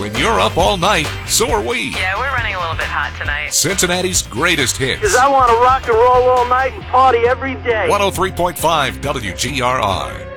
When you're up all night, so are we. Yeah, we're running a little bit hot tonight. Cincinnati's greatest hits. Because I want to rock and roll all night and party every day. 103.5 WGRI.